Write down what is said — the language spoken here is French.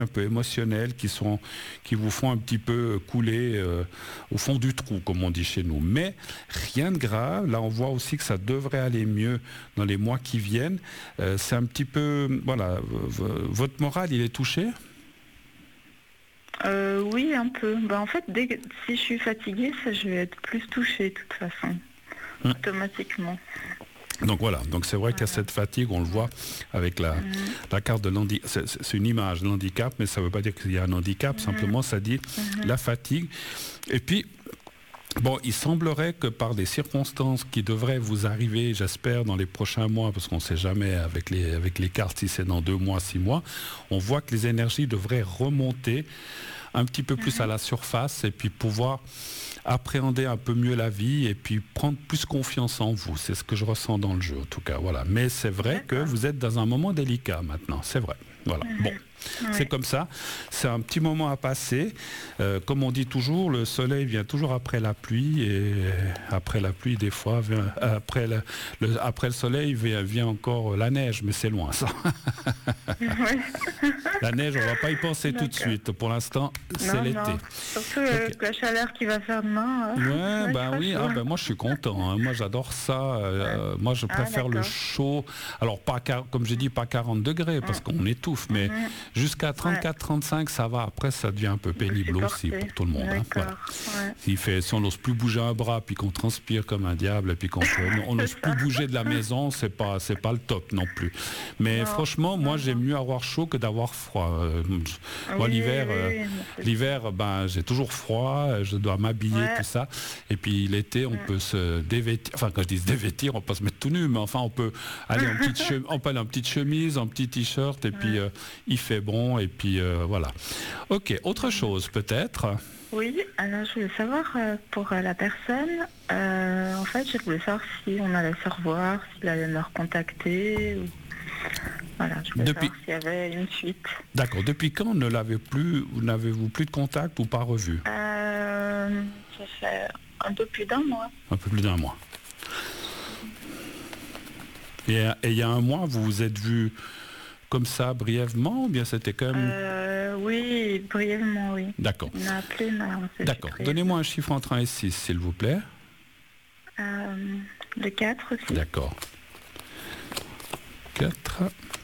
un peu émotionnels qui vous font un petit peu couler au fond du trou, comme on dit chez nous. Mais rien de grave. Là, on voit aussi que ça devrait aller mieux dans les mois qui viennent. C'est un petit peu... Voilà, votre morale, il est touché ? Oui, un peu. En fait, si je suis fatiguée, ça, je vais être plus touchée de toute façon, automatiquement. Donc voilà, donc c'est vrai qu'il y a cette fatigue, on le voit avec la carte de l'handicap. C'est une image de l'handicap, mais ça ne veut pas dire qu'il y a un handicap, simplement ça dit la fatigue. Et puis, bon, il semblerait que par des circonstances qui devraient vous arriver, j'espère, dans les prochains mois, parce qu'on ne sait jamais avec les cartes si c'est dans 2 mois, 6 mois, on voit que les énergies devraient remonter un petit peu plus à la surface et puis pouvoir appréhender un peu mieux la vie et puis prendre plus confiance en vous. C'est ce que je ressens dans le jeu, en tout cas. Voilà. Mais c'est vrai que vous êtes dans un moment délicat maintenant. C'est vrai. Voilà. Bon. C'est comme ça. C'est un petit moment à passer. Comme on dit toujours, le soleil vient toujours après la pluie et après la pluie, des fois, après le soleil vient encore la neige, mais c'est loin ça. La neige, on ne va pas y penser tout de suite. Pour l'instant, c'est l'été. Surtout avec la chaleur qui va faire demain. Oui. Moi, je suis content. Hein. Moi, j'adore ça. Moi, je préfère le chaud. Alors, comme j'ai dit, pas 40 degrés parce qu'on étouffe, mais jusqu'à 34-35, ça va. Après, ça devient un peu pénible aussi pour tout le monde. Hein. Voilà. Si on n'ose plus bouger un bras, puis qu'on transpire comme un diable, et puis qu'on n'ose plus bouger de la maison, c'est pas le top non plus. Mais franchement, moi, j'aime mieux avoir chaud que d'avoir froid. Moi, l'hiver, j'ai toujours froid, je dois m'habiller, tout ça. Et puis l'été, on peut se dévêtir. Enfin, quand je dis se dévêtir, on ne peut pas se mettre tout nu, mais enfin, on peut aller en petite chemise, en petit t-shirt, et puis il fait bon, et puis voilà. Ok, autre chose peut-être. Oui, alors je voulais savoir pour la personne, en fait, je voulais savoir si on allait se revoir, s'il allait me recontacter. Voilà, je voulais savoir s'il y avait une suite. D'accord. Depuis quand n'avez-vous plus de contact ou pas revu? Ça fait un peu plus d'1 mois. Un peu plus d'1 mois. Et il y a 1 mois, vous vous êtes vus comme ça brièvement ou bien c'était quand même... Oui, brièvement, oui. D'accord. On a appelé, mais on s'est... D'accord. Donnez-moi un chiffre entre 1 et 6, s'il vous plaît. Le 4 aussi. D'accord. 4.